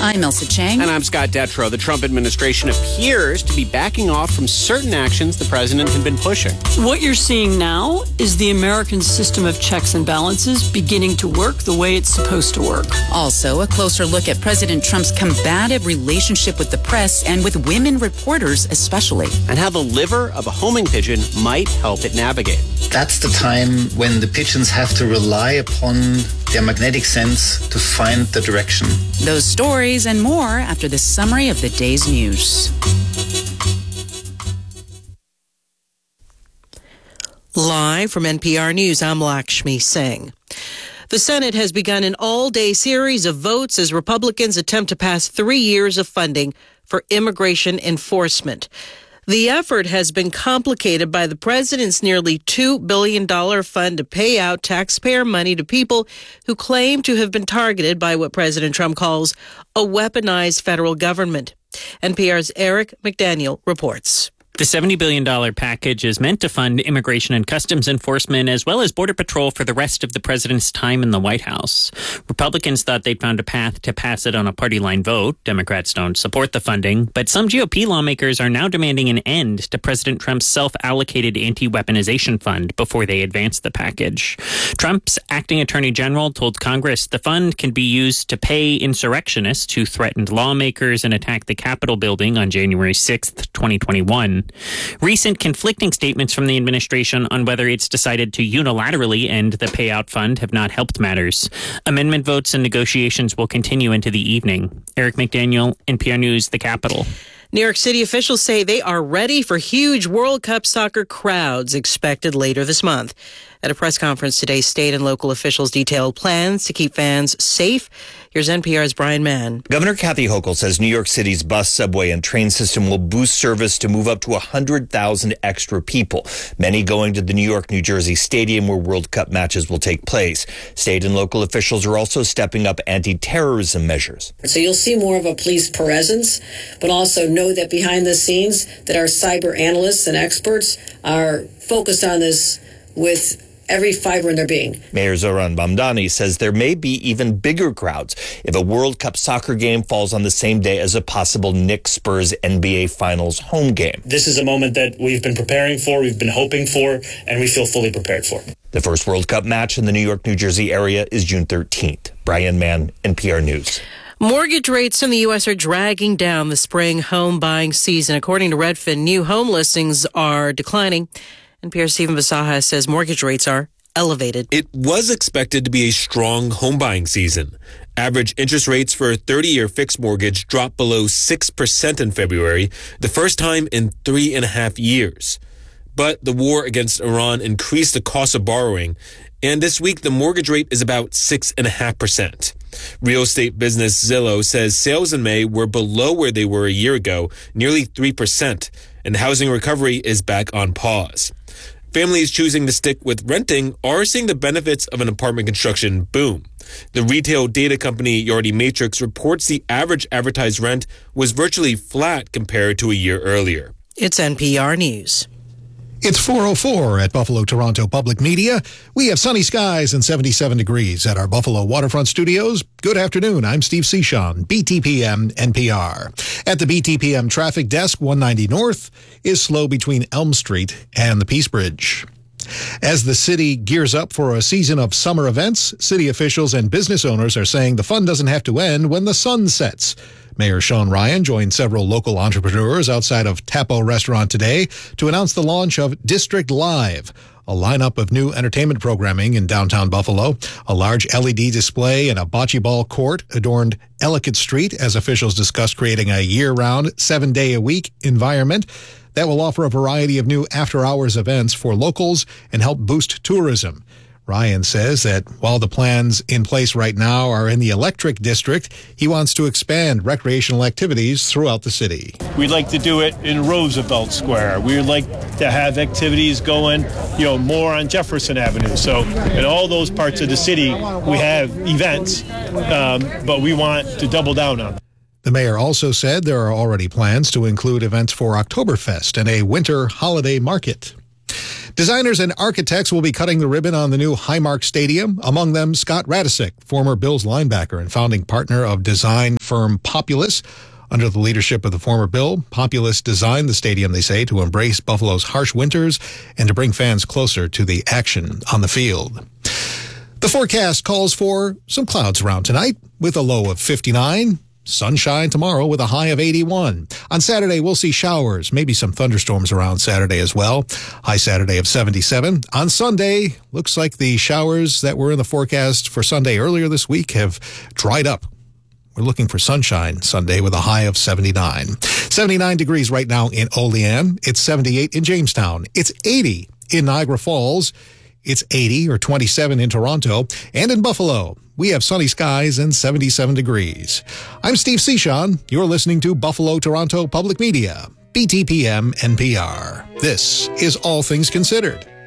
I'm Elsa Chang. And I'm Scott Detrow. The Trump administration appears to be backing off from certain actions the president had been pushing. What you're seeing now is the American system of checks and balances beginning to work the way it's supposed to work. Also, a closer look at President Trump's combative relationship with the press and with women reporters especially. And how the liver of a homing pigeon might help it navigate. That's the time when the pigeons have to rely upon their magnetic sense to find the direction. Those stories and more after the summary of the day's news. Live from NPR News, I'm Lakshmi Singh. The Senate has begun an all-day series of votes as Republicans attempt to pass 3 years of funding for immigration enforcement. The effort has been complicated by the president's nearly $2 billion fund to pay out taxpayer money to people who claim to have been targeted by what President Trump calls a weaponized federal government. NPR's Eric McDaniel reports. The $70 billion package is meant to fund immigration and customs enforcement as well as Border Patrol for the rest of the president's time in the White House. Republicans thought they'd found a path to pass it on a party line vote. Democrats don't support the funding, but some GOP lawmakers are now demanding an end to President Trump's self-allocated anti-weaponization fund before they advance the package. Trump's acting attorney general told Congress the fund can be used to pay insurrectionists who threatened lawmakers and attacked the Capitol building on January 6th, 2021. Recent conflicting statements from the administration on whether it's decided to unilaterally end the payout fund have not helped matters. Amendment votes and negotiations will continue into the evening. Eric McDaniel, NPR News, the Capitol. New York City officials say they are ready for huge World Cup soccer crowds expected later this month. At a press conference today, state and local officials detailed plans to keep fans safe. Here's NPR's Brian Mann. Governor Kathy Hochul says New York City's bus, subway, and train system will boost service to move up to 100,000 extra people, many going to the New York-New Jersey Stadium where World Cup matches will take place. State and local officials are also stepping up anti-terrorism measures. So you'll see more of a police presence, but also know that behind the scenes that our cyber analysts and experts are focused on this with every fiber in their being. Mayor Zohran Mamdani says there may be even bigger crowds if a World Cup soccer game falls on the same day as a possible Knicks-Spurs NBA Finals home game. This is a moment that we've been preparing for, we've been hoping for, and we feel fully prepared for. The first World Cup match in the New York-New Jersey area is June 13th. Brian Mann, NPR News. Mortgage rates in the U.S. are dragging down the spring home buying season. According to Redfin, new home listings are declining. NPR's Stephen Basaha says mortgage rates are elevated. It was expected to be a strong home buying season. Average interest rates for a 30-year fixed mortgage dropped below 6% in February, the first time in 3.5 years. But the war against Iran increased the cost of borrowing, and this week the mortgage rate is about 6.5%. Real estate business Zillow says sales in May were below where they were a year ago, nearly 3%, and housing recovery is back on pause. Families choosing to stick with renting are seeing the benefits of an apartment construction boom. The retail data company Yardi Matrix reports the average advertised rent was virtually flat compared to a year earlier. It's NPR News. It's 4:04 at Buffalo Toronto Public Media. We have sunny skies and 77 degrees at our Buffalo Waterfront studios. Good afternoon. I'm Steve Cichon, BTPM NPR. At the BTPM traffic desk, 190 North is slow between Elm Street and the Peace Bridge. As the city gears up for a season of summer events, city officials and business owners are saying the fun doesn't have to end when the sun sets. Mayor Sean Ryan joined several local entrepreneurs outside of Tapo Restaurant today to announce the launch of District Live, a lineup of new entertainment programming in downtown Buffalo. A large LED display and a bocce ball court adorned Ellicott Street as officials discussed creating a year-round, 7-day-a-week environment that will offer a variety of new after-hours events for locals and help boost tourism. Ryan says that while the plans in place right now are in the electric district, he wants to expand recreational activities throughout the city. We'd like to do it in Roosevelt Square. We would like to have activities going, more on Jefferson Avenue. So in all those parts of the city, we have events, but we want to double down on them. The mayor also said there are already plans to include events for Oktoberfest and a winter holiday market. Designers and architects will be cutting the ribbon on the new Highmark Stadium. Among them, Scott Radicic, former Bills linebacker and founding partner of design firm Populous. Under the leadership of the former Bill, Populous designed the stadium, they say, to embrace Buffalo's harsh winters and to bring fans closer to the action on the field. The forecast calls for some clouds around tonight with a low of 59. Sunshine tomorrow with a high of 81. On Saturday, we'll see showers, maybe some thunderstorms around Saturday as well. High Saturday of 77. On Sunday, looks like the showers that were in the forecast for Sunday earlier this week have dried up. We're looking for sunshine Sunday with a high of 79. 79 degrees right now in Olean. It's 78 in Jamestown. It's 80 in Niagara Falls. It's 80 or 27 in Toronto. And in Buffalo, we have sunny skies and 77 degrees. I'm Steve Cichon. You're listening to Buffalo Toronto Public Media, BTPM NPR. This is All Things Considered.